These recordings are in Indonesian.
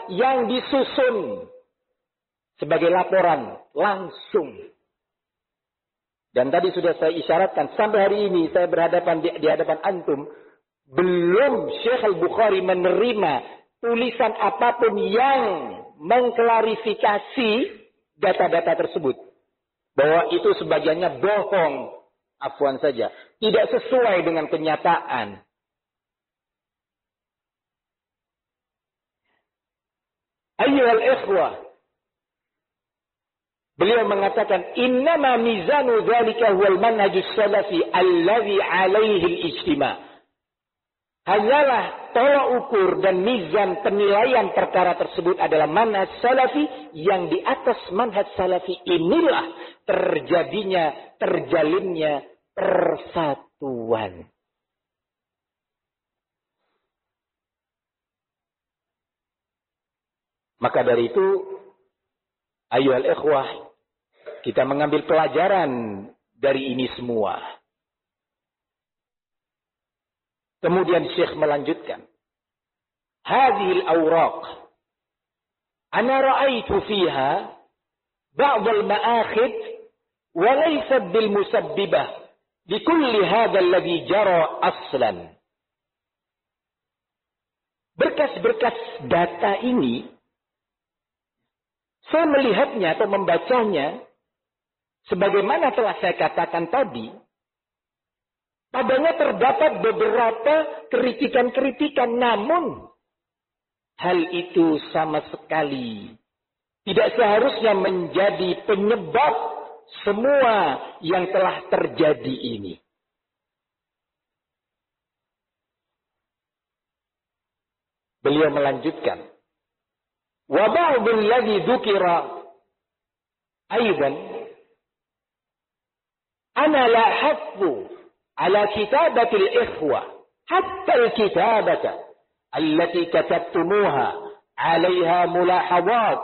yang disusun sebagai laporan langsung. Dan tadi sudah saya isyaratkan, sampai hari ini saya berhadapan di hadapan antum, belum Syekh Al-Bukhari menerima tulisan apapun yang mengklarifikasi data-data tersebut. Bahwa itu sebagiannya bohong, afwan saja, tidak sesuai dengan kenyataan. Ayyuhal ikhwah, beliau mengatakan, innama mizanu dzalika huwal manhajus salafi allazi alaihi al-ijtima'. Hanyalah tolak ukur dan mizan penilaian perkara tersebut adalah manhaj salafi, yang di atas manhaj salafi inilah terjalinnya persatuan. Maka dari itu, ayyuhal ikhwah, kita mengambil pelajaran dari ini semua. Kemudian Syekh melanjutkan, hadhil awraq ana ra'aitu fiha ba'd al-ma'akhid wa laysat bil musabbibah li kulli hadha alladhi jara aslan. Berkas-berkas data ini saya melihatnya atau membacanya sebagaimana telah saya katakan tadi. Padanya terdapat beberapa kritikan-kritikan, namun hal itu sama sekali tidak seharusnya menjadi penyebab semua yang telah terjadi ini. Beliau melanjutkan, wa ba'dul ladzi dzukira aidan ana la haqqu على كتابة الإخوة حتى الكتابة التي كتبتموها عليها ملاحظات.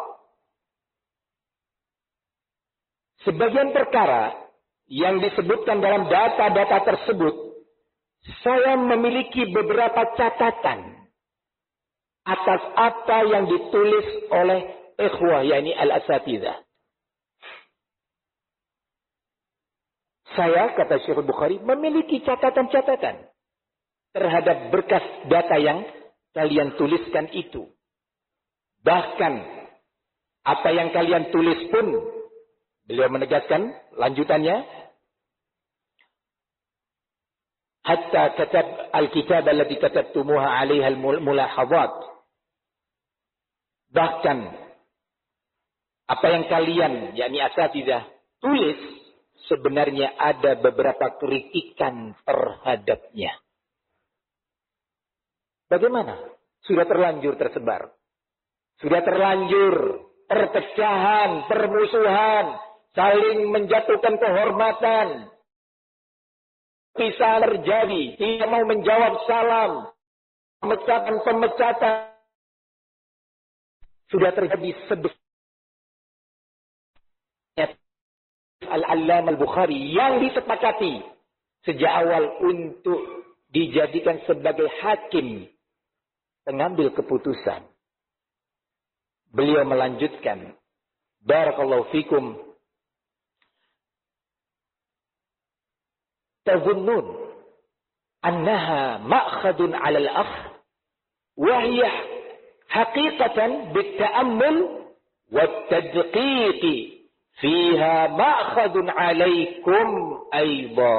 Sebagian perkara yang disebutkan dalam data-data tersebut, saya memiliki beberapa catatan atas apa yang ditulis oleh ikhwah, yakni al-asatidzah. Saya, kata Syekh Bukhari, memiliki catatan-catatan terhadap berkas data yang kalian tuliskan itu. Bahkan, apa yang kalian tulis pun, beliau menegaskan lanjutannya, hatta katab al-kitab allati katabtumuha 'alaiha al-mulahadhat. Bahkan, apa yang kalian, yakni asatidzah, tulis, sebenarnya ada beberapa kritikan terhadapnya. Bagaimana? Sudah terlanjur tersebar. Sudah terlanjur perpecahan, permusuhan, saling menjatuhkan kehormatan. Bisa terjadi, tidak mau menjawab salam, pemecatan. Sudah terjadi sebesar Al-Allamah Al-Bukhari yang disepakati sejak awal untuk dijadikan sebagai hakim pengambil keputusan. Beliau melanjutkan, barakallahu fikum, tazunnun annaha ma'khadun 'ala al-akh wa hiya haqiqatan bit-ta'ammul wat-tadqiq fiha ma'khadun 'alaikum aidha.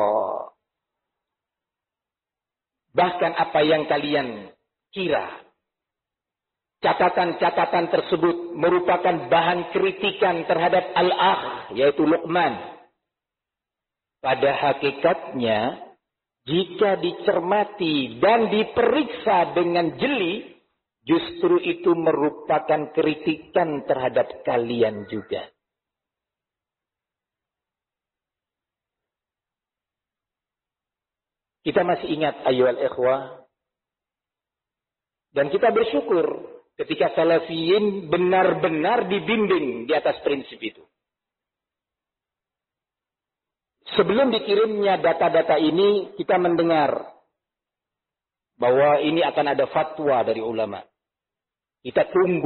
Bahkan apa yang kalian kira, catatan-catatan tersebut merupakan bahan kritikan terhadap al-akh, yaitu Luqman. Pada hakikatnya, jika dicermati dan diperiksa dengan jeli, justru itu merupakan kritikan terhadap kalian juga. Kita masih ingat, ayyuhal ikhwah, dan kita bersyukur ketika salafiyin benar-benar dibimbing di atas prinsip itu. Sebelum dikirimnya data-data ini, kita mendengar bahwa ini akan ada fatwa dari ulama. Kita tunggu